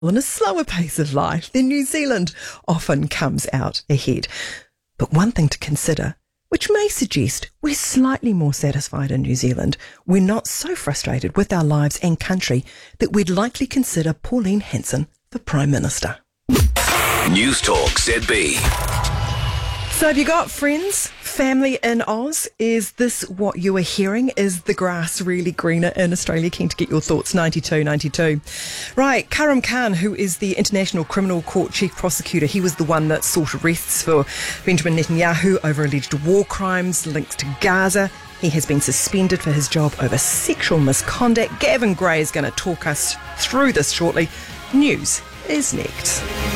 in a slower pace of life, then New Zealand often comes out ahead. But one thing to consider, which may suggest we're slightly more satisfied in New Zealand, we're not so frustrated with our lives and country that we'd likely consider Pauline Hanson for Prime Minister. News Talk ZB. So have you got friends, family in Oz? Is this what you are hearing? Is the grass really greener in Australia? Keen to get your thoughts, 9292. Right, Karim Khan, who is the International Criminal Court Chief Prosecutor, he was the one that sought arrests for Benjamin Netanyahu over alleged war crimes linked to Gaza. He has been suspended for his job over sexual misconduct. Gavin Gray is going to talk us through this shortly. News is next.